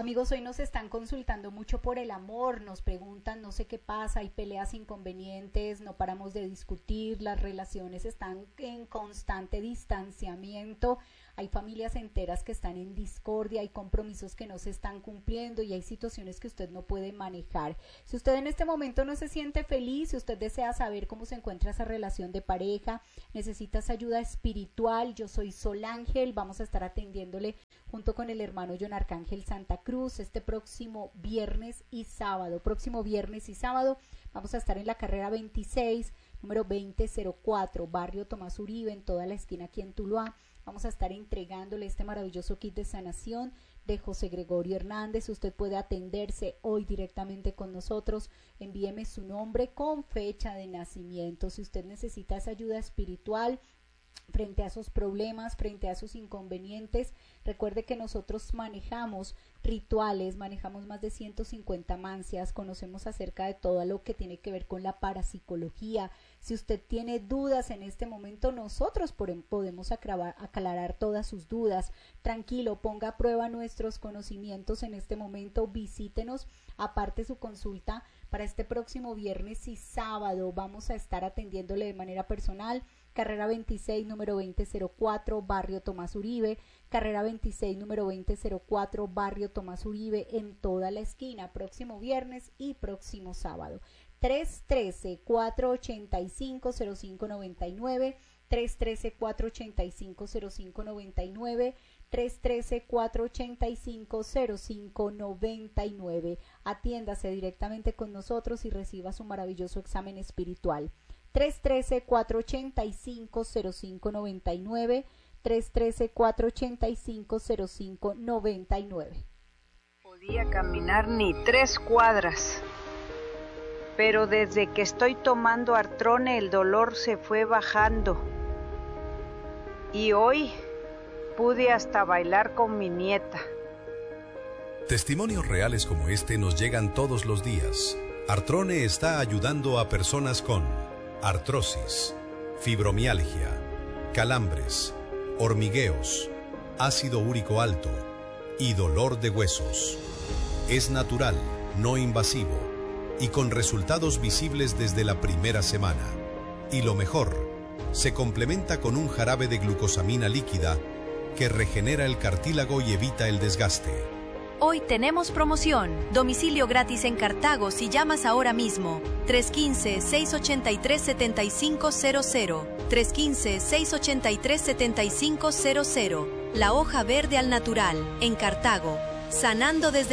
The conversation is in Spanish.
Amigos, hoy nos están consultando mucho por el amor, nos preguntan, no sé qué pasa, hay peleas inconvenientes, no paramos de discutir, las relaciones están en constante distanciamiento, hay familias enteras que están en discordia, hay compromisos que no se están cumpliendo y hay situaciones que usted no puede manejar. Si usted en este momento no se siente feliz, si usted desea saber cómo se encuentra esa relación de pareja, necesitas ayuda espiritual, yo soy Sol Ángel, vamos a estar atendiéndole junto con el hermano John Arcángel Santa Cruz este próximo viernes y sábado. Vamos a estar en la carrera 26, número 2004, barrio Tomás Uribe, en toda la esquina aquí en Tuluá. Vamos a estar entregándole este maravilloso kit de sanación de José Gregorio Hernández. Usted puede atenderse hoy directamente con nosotros. Envíeme su nombre con fecha de nacimiento. Si usted necesita esa ayuda espiritual frente a esos problemas, frente a esos inconvenientes, recuerde que nosotros manejamos rituales, manejamos más de 150 mancias, conocemos acerca de todo lo que tiene que ver con la parapsicología. Si usted tiene dudas en este momento, nosotros podemos aclarar todas sus dudas. Tranquilo, ponga a prueba nuestros conocimientos en este momento, visítenos, aparte su consulta para este próximo viernes y sábado. Vamos a estar atendiéndole de manera personal. Carrera 26, número 2004, barrio Tomás Uribe. Carrera 26, número 2004, barrio Tomás Uribe, en toda la esquina, próximo viernes y próximo sábado. 313-485-0599, 313-485-0599, 313-485-0599. Atiéndase directamente con nosotros y reciba su maravilloso examen espiritual. 313-485-0599, 313-485-0599. Podía caminar ni 3 cuadras, pero desde que estoy tomando Artrone el dolor se fue bajando. Y hoy pude hasta bailar con mi nieta. Testimonios reales como este nos llegan todos los días. Artrone está ayudando a personas con artrosis, fibromialgia, calambres, hormigueos, ácido úrico alto y dolor de huesos. Es natural, no invasivo y con resultados visibles desde la primera semana. Y lo mejor, se complementa con un jarabe de glucosamina líquida que regenera el cartílago y evita el desgaste. Hoy tenemos promoción. Domicilio gratis en Cartago si llamas ahora mismo. 315-683-7500. 315-683-7500. La hoja verde al natural, en Cartago. Sanando desde